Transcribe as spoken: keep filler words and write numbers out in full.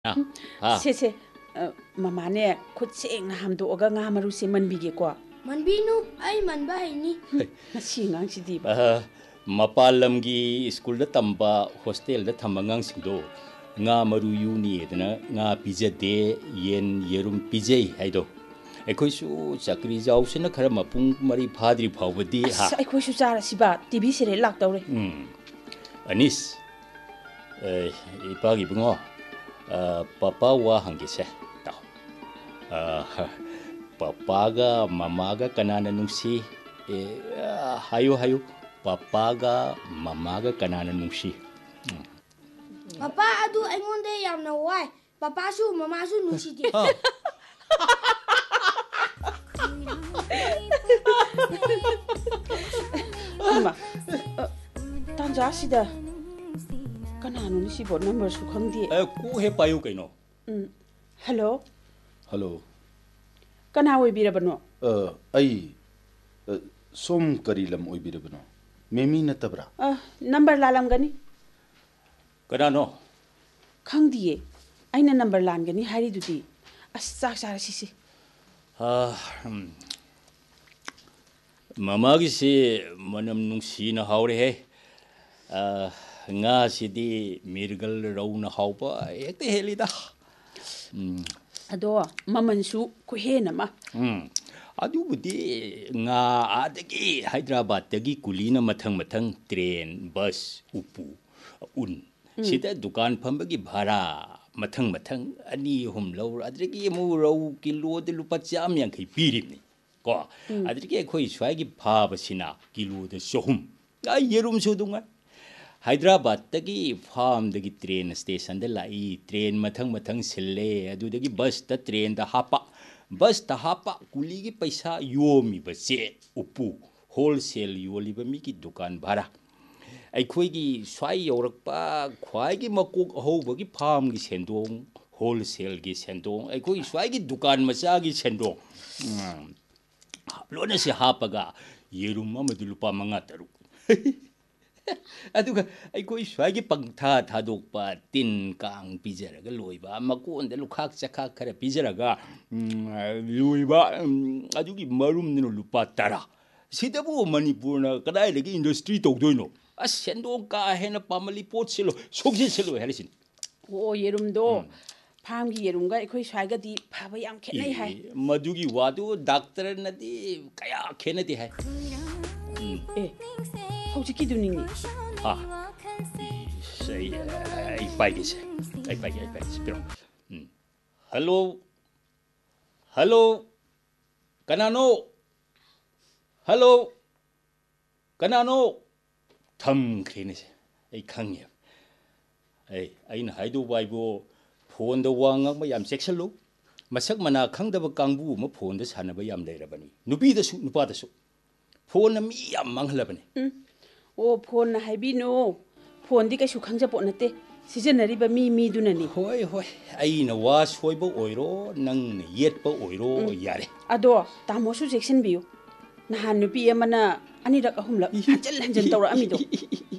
À, à, Se se mama ne khut seng na ham do ga nga maru se man bige ko man binu ai man ba ni na si ngang si di ba à, Mapalamgi school da tamba hostel da thamangang singdo nga maru uni edna nga pizza de yen yerum pizza haido ekoi su chakri jaw sina khara mapung mari phadri phawdi ha ai khoi su chara si ba tv sere lak tawre um anis eh ipagi bungo papa wa hangise ta papa ga mama ga kanana nungsi hayo hayo papa ga mama ga kanana nungsi papa adu aingonde yamna wai papa su mama su nusi di ma tanja si da kananu ni si bo number su khangdi eh ku he payu kaino um hello hello kana oi birabano uh ai som karilam oi birabano memi natabra uh number lalam gani kanano khangdiye aina number lan gani hari dudi as chak chara si si ah mama gi si manam nungsi na haure he ah nga sidi mirgal rauna haupa ekte helida um ado maman su ku he na ma um adubudi nga adagi hyderabad dagi kulina mathang mathang train bus upu un sida dukan phambagi bhara mathang mathang ani hum laur adrigi mu rau kilo de lupa cham yang khai pirimni ko adrigi khoi swagi phaba sina kilo de sohum ai yerum su dunga hyderabad dagi farm dagi train station da lai train mathang mathang sille adu dagi bus ta train da hapa bus ta hapa kuli gi paisa yomi ba che upu wholesale yoli ba mi ki dukan bhara ai khoi gi swai yorak pa khwai gi makuk hoba gi farm gi sendong wholesale gi sendong ai khoi swai gi dukan macha gi sendong lona se hapa ga yerum ma madu lupa manga taru aduga ai koi swagi pangtha thadokpa tin kang pijaraga loiba makonda lukhak chakha khara pijaraga loiba adugi marum ninu lupa tara sidabu manipurna kadai lagi industry togdoino as sendong ka hena pamali pot silo sogje silo herisin o yerum do farm gi yerum ga khoi swai ga di phaba yam khenai hai madugi wadu doctor nadi kaya khenati hai eh hauji ki duningi ha sei ai paige se ai paige ai paige pero hello hello kanano hello kanano tham khine se ai khangye ai aina haidu waibo phone da wangak ma yam seksalo masak mana khangdaba kangbu ma phone da sanaba yam leirabani nupi da su nupa da su phone mi yam manghlabani o phone na haibi no phone di kaisu khangja po nate sijanari ba mi mi dunani hoi hoi aina wa soiba oiro nang ne yetpa oiro yare ado tamo su section biu na han nupi amana ani rak ahum la hanjal hanjal tawra ami do